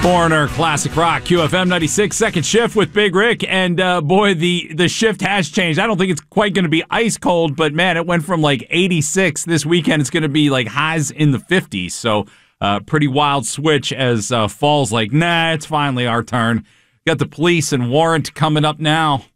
Foreigner, classic rock, QFM 96, second shift with Big Rick. And boy, the shift has changed. I don't think it's quite going to be ice cold, but man, it went from like 86 this weekend. It's going to be like highs in the 50s. So pretty wild switch as fall's like, nah, it's finally our turn. Got the police and warrant coming up now.